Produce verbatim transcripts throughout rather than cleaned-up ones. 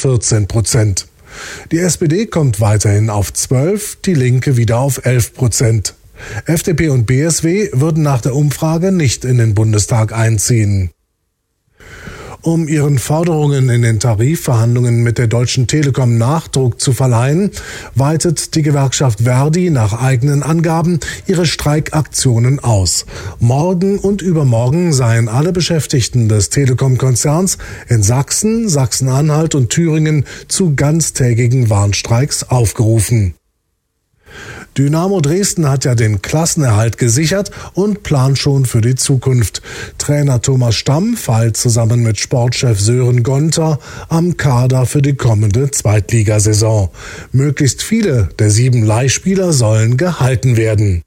vierzehn Prozent. Die S P D kommt weiterhin auf zwölf, die Linke wieder auf elf Prozent. F D P und B S W würden nach der Umfrage nicht in den Bundestag einziehen. Um ihren Forderungen in den Tarifverhandlungen mit der Deutschen Telekom Nachdruck zu verleihen, weitet die Gewerkschaft Verdi nach eigenen Angaben ihre Streikaktionen aus. Morgen und übermorgen seien alle Beschäftigten des Telekom-Konzerns in Sachsen, Sachsen-Anhalt und Thüringen zu ganztägigen Warnstreiks aufgerufen. Dynamo Dresden hat ja den Klassenerhalt gesichert und plant schon für die Zukunft. Trainer Thomas Stamm feilt zusammen mit Sportchef Sören Gonter am Kader für die kommende Zweitligasaison. Möglichst viele der sieben Leihspieler sollen gehalten werden.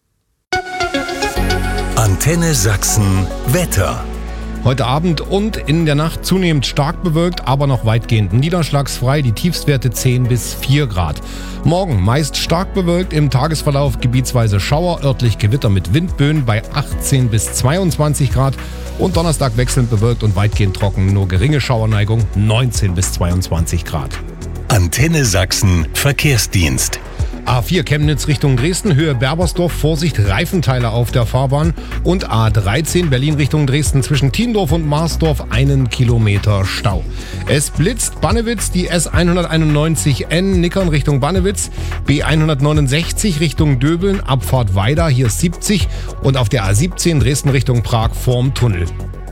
Antenne Sachsen Wetter. Heute Abend und in der Nacht zunehmend stark bewölkt, aber noch weitgehend niederschlagsfrei, die Tiefstwerte zehn bis vier Grad. Morgen meist stark bewölkt, im Tagesverlauf gebietsweise Schauer, örtlich Gewitter mit Windböen bei achtzehn bis zweiundzwanzig Grad und Donnerstag wechselnd bewölkt und weitgehend trocken, nur geringe Schauerneigung neunzehn bis zweiundzwanzig Grad. Antenne Sachsen Verkehrsdienst. A vier Chemnitz Richtung Dresden, Höhe Berbersdorf, Vorsicht, Reifenteile auf der Fahrbahn. Und A dreizehn Berlin Richtung Dresden zwischen Tiendorf und Marsdorf, einen Kilometer Stau. Es blitzt Bannewitz, die S hunderteinundneunzig N Nickern Richtung Bannewitz, B hundertneunundsechzig Richtung Döbeln, Abfahrt Weida, hier siebzig und auf der A siebzehn Dresden Richtung Prag vorm Tunnel.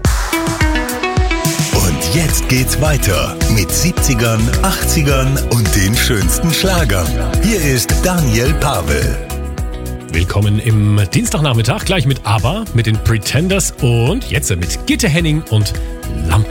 Und jetzt geht's weiter mit siebzigern, achtzigern und den schönsten Schlagern. Hier ist Daniel Pavel. Willkommen im Dienstagnachmittag, gleich mit ABBA, mit den Pretenders und jetzt mit Gitte Henning und Lampen.